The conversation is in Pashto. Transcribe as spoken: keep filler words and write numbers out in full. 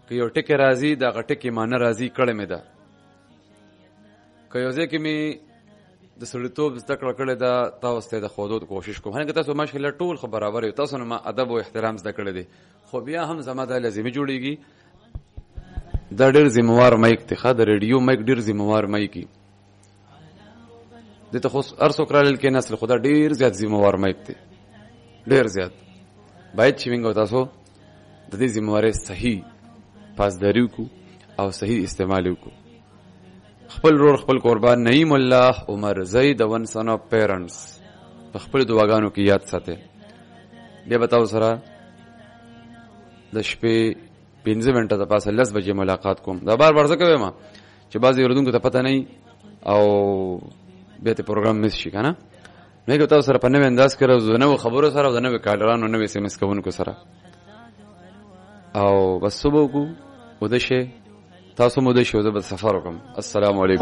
که یو ټکی راځي د هغه ټکي معنی راځي کړې مې ده. که یو ځای کې مې د سړیتوب زده کړه کړې ده تاسو ته د ښودو کوشش کوم. هغه تاسو ماشاءالله ټول خو برابر یو، تاسو نه ما ادب او احترام زده کړی دی، خو بیا هم زما دا لازمي جوړیږي دا ډېر ذمہوار مایک دی. ښه د ریډیو مایک ډېر ذمہوار مایک دی. دته خو هر څوک رالیل کې نسل خدا ډېر زیات ذمہوار مایک دی، ډېر زیات. باید چې موږ تاسو د دې ذمہوارۍ صحیح پاسداري وکړو او صحیح استعمال وکړو. خپل رور خپل قربان نعیم الله عمر زید ون سن اف پیرنټس په خپل دعاګانو کې یاد ساتئ. بیا به تاسو سره د شپې پنځه منټه د پاسه لس بجې ملاقات کوم. دا بار بار ځکه وایم چې بعضې اورېدونکو ته پته نه او بیا ته پروګرام مس شي که نه. مې تاسو سره په نوې انداز کې راځو د نوو خبرو سره او د نوې کالرانو نوې اس ام اس کوونکو سره. او بس صبح وکړو وده شي، تاسو مو وده شي، زه به سفر وکړم. السلام علیکم.